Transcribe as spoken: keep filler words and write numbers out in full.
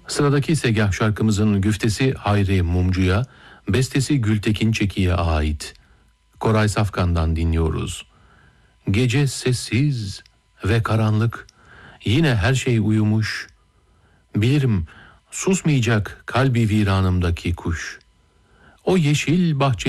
Sıradaki segah şarkımızın güftesi Hayri Mumcu'ya, bestesi Gültekin Çeki'ye ait. Koray Safkan'dan dinliyoruz. Gece sessiz ve karanlık, yine her şey uyumuş. Bilirim susmayacak kalbi viranımdaki kuş. O yeşil bahçe